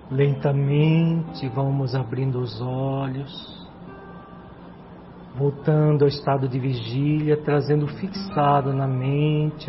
Lentamente vamos abrindo os olhos, voltando ao estado de vigília, trazendo fixado na mente